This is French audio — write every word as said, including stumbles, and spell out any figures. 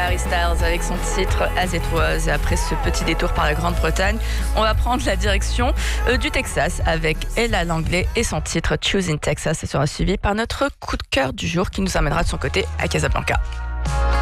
Harry Styles avec son titre As It Was. Et après ce petit détour par la Grande-Bretagne, on va prendre la direction euh, du Texas avec Ella Langley et son titre Choosing Texas. Ça sera suivi par notre coup de cœur du jour qui nous amènera de son côté à Casablanca.